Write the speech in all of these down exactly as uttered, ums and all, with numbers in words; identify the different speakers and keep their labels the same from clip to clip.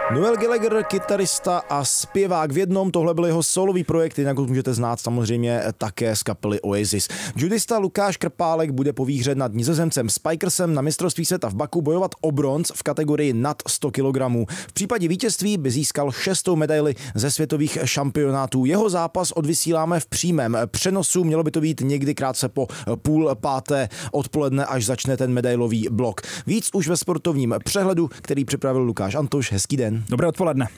Speaker 1: Noel Gallagher, kytarista a zpěvák v jednom, tohle byl jeho solový projekt, jinak ho můžete znát samozřejmě také z kapely Oasis. Judista Lukáš Krpálek bude po výhře nad Nizozemcem Spikersem na mistrovství světa v Baku bojovat o bronz v kategorii nad sto kilogramů. V případě vítězství by získal šestou medaili ze světových šampionátů. Jeho zápas odvysíláme v přímém přenosu, mělo by to být někdy krátce po půl páté odpoledne, až začne ten medailový blok. Víc už ve sportovním přehledu, který připravil Lukáš Antoš. Hezký den.
Speaker 2: Dobré odpoledne.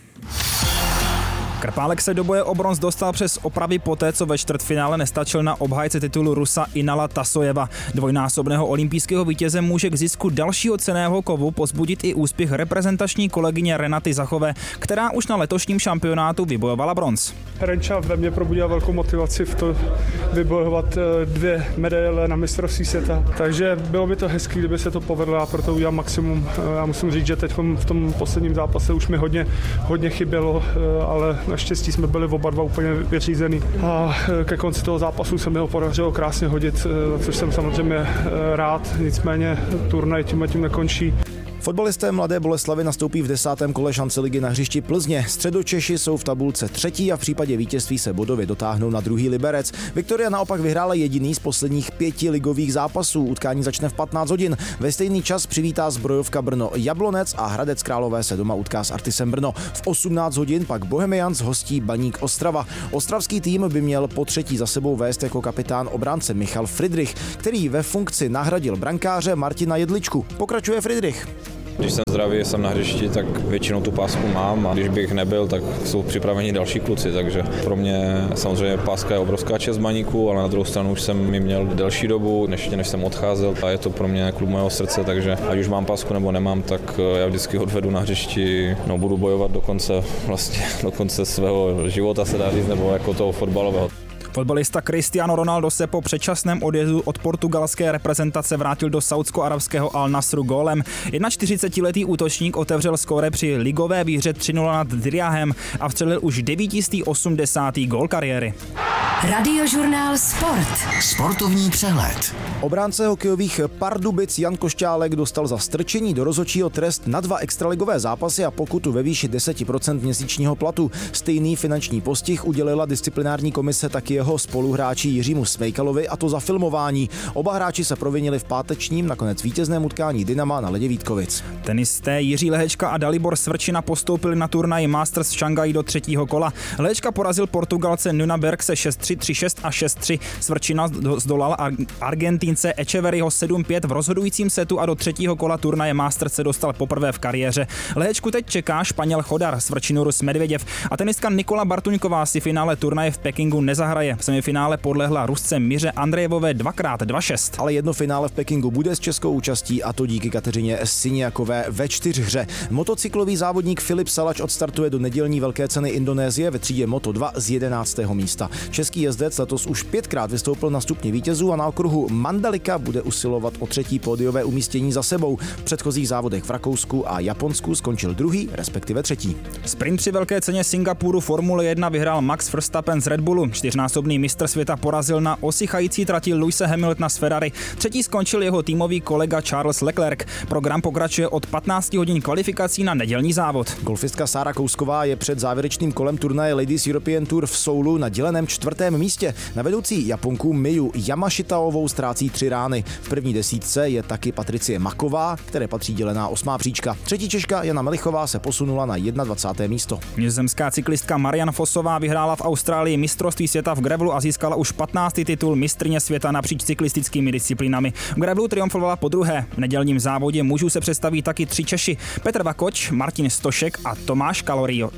Speaker 2: Krpálek se do boje o bronz dostal přes opravy poté, co ve čtvrtfinále nestačil na obhájce titulu Rusa Inala Tasojeva. Dvojnásobného olympijského vítěze může k zisku dalšího cenného kovu pozbudit i úspěch reprezentační kolegyně Renaty Zachové, která už na letošním šampionátu vybojovala bronz.
Speaker 3: Renča ve mně probudila velkou motivaci v to vybojovat dvě medaile na mistrovství světa. Takže bylo by to hezké, kdyby se to povedlo, a proto udělám maximum. Já musím říct, že teď v tom posledním zápase už mi hodně, hodně chybělo, ale naštěstí jsme byli oba dva úplně vyřízený. A ke konci toho zápasu se mi ho podařilo krásně hodit, což jsem samozřejmě rád, nicméně turnaj tím a tím nekončí.
Speaker 1: Fotbalisté Mladé Boleslavi nastoupí v desátém kole šance ligy na hřišti Plzně. Středočeši jsou v tabulce třetí a v případě vítězství se bodově dotáhnou na druhý Liberec. Viktoria naopak vyhrála jediný z posledních pěti ligových zápasů. Utkání začne v patnáct hodin. Ve stejný čas přivítá Zbrojovka Brno Jablonec a Hradec Králové se doma utká s Artisem Brno. V osmnáct hodin pak Bohemians hostí Baník Ostrava. Ostravský tým by měl po třetí za sebou vést jako kapitán obránce Michal Friedrich, který ve funkci nahradil brankáře Martina Jedličku. Pokračuje Friedrich.
Speaker 4: Když jsem zdravý, jsem na hřišti, tak většinou tu pásku mám, a když bych nebyl, tak jsou připraveni další kluci, takže pro mě samozřejmě páska je obrovská čest Baníku, ale na druhou stranu už jsem ji měl delší dobu, než, než jsem odcházel, a je to pro mě klub mého srdce, takže ať už mám pásku nebo nemám, tak já vždycky odvedu na hřišti, no budu bojovat do konce, vlastně do konce svého života, se dá říct, nebo jako toho fotbalového.
Speaker 2: Fotbalista Cristiano Ronaldo se po předčasném odjezdu od portugalské reprezentace vrátil do saúdsko-arabského Al Nasru gólem. čtyřicetiletý útočník otevřel skóre při ligové výhře tři nula nad Diriahem a vstřelil už devítistý osmdesátý gól kariéry.
Speaker 5: Radiožurnál Sport. Sportovní přehled.
Speaker 1: Obránce hokejových Pardubic Jan Košťálek dostal za strčení do rozhodčího trest na dva extraligové zápasy a pokutu ve výši deset procent měsíčního platu. Stejný finanční postih udělila disciplinární komise taky jeho spoluhráči Jiřímu Smejkalovi, a to za filmování. Oba hráči se provinili v pátečním nakonec vítězném utkání Dynama na ledě Vítkovic.
Speaker 2: Tenisté Jiří Lehečka a Dalibor Svrčina postoupili na turnaj Masters v Šanghaji do třetího kola. Lehečka porazil Portugalce Nunaberg se šest tři, tři šest a šest tři. Svrčina zdolal Argentince Echeverryho sedm pět v rozhodujícím setu a do třetího kola turnaje Masters se dostal poprvé v kariéře. Lehečku teď čeká Španěl Chodar, Svrčinu Rus Medvěděv a tenistka Nikola Bartuňková si finále turnaje v Pekingu nezahraje. V semifinále podlehla Rusce Míře Andrejevové dvakrát dva šest.
Speaker 1: Ale jedno finále v Pekingu bude s českou účastí, a to díky Kateřině Siniakové ve čtyřhře. Motocyklový závodník Filip Salač odstartuje do nedělní velké ceny Indonésie ve třídě Moto dva z jedenáctého místa. Český jezdec letos už pětkrát vystoupil na stupni vítězů a na okruhu Mandalika bude usilovat o třetí pódiové umístění za sebou. V předchozích závodech v Rakousku a Japonsku skončil druhý, respektive třetí.
Speaker 2: Sprint při velké ceně Singapuru Formule jedna vyhrál Max Verstappen z Red Bullu. Čtyřnásobný mistr světa porazil na osychající trati Lewise Hamiltona z Ferrari. Třetí skončil jeho týmový kolega Charles Leclerc. Program pokračuje od patnáct hodin kvalifikací na nedělní závod.
Speaker 1: Golfistka Sára Kousková je před závěrečným kolem turnaje Ladies European Tour v Soulu na děleném čtvrtém místě. Na vedoucí Japonku Miyu Yamashitaovou ztrácí tři rány. V první desítce je taky Patricie Maková, které patří dělená osmá příčka. Třetí Češka Jana Melichová se posunula na dvacáté první místo.
Speaker 2: Nizozemská cyklistka Marianne Fossová vyhrála v Austrálii mistrovství světa v gravelu a získala už patnáctý titul mistryně světa napříč cyklistickými disciplínami. V gravelu triumfovala podruhé. V nedělním závodě mužů se představí taky tři Češi: Petr Vakoč, Martin Stošek a Tomáš Kalorio.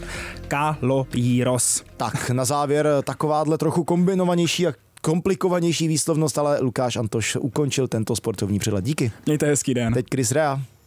Speaker 2: Kalojíros.
Speaker 1: Tak na závěr takováhle trochu kombinovanější a komplikovanější výslovnost, ale Lukáš Antoš ukončil tento sportovní přehled. Díky.
Speaker 2: Mějte hezký den.
Speaker 1: Teď Chris Rea.